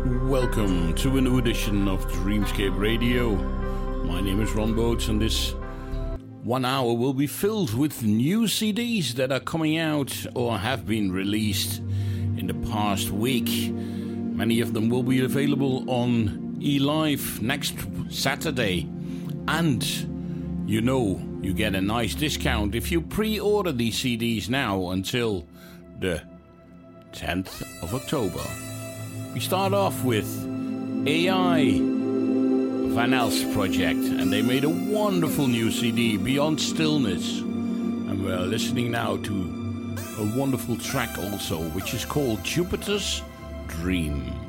Welcome to a new edition of Dreamscape Radio. My name is Ron Boats, and this 1 hour will be filled with new CDs that are coming out or have been released in the past week. Many of them will be available on eLive next Saturday. And you get a nice discount if you pre-order these CDs now until the 10th of October. We start off with AI Van Els Project, and they made a wonderful new CD, Beyond Stillness. And we're listening now to a wonderful track also, which is called Jupiter's Dream.